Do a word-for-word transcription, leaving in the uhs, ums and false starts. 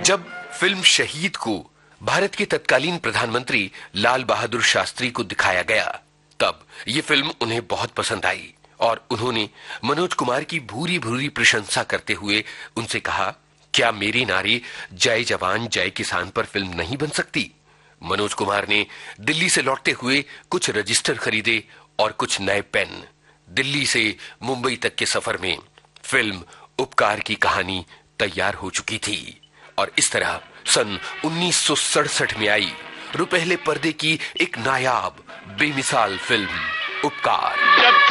जब फिल्म शहीद को भारत के तत्कालीन प्रधानमंत्री लाल बहादुर शास्त्री को दिखाया गया, तब ये फिल्म उन्हें बहुत पसंद आई और उन्होंने मनोज कुमार की भूरी भूरी प्रशंसा करते हुए उनसे कहा, क्या मेरी नारी जय जवान जय किसान पर फिल्म नहीं बन सकती? मनोज कुमार ने दिल्ली से लौटते हुए कुछ रजिस्टर खरीदे और कुछ नए पेन। दिल्ली से मुंबई तक के सफर में फिल्म उपकार की कहानी तैयार हो चुकी थी और इस तरह सन उन्नीस सौ सड़सठ में आई रुपहले पर्दे की एक नायाब बेमिसाल फिल्म उपकार।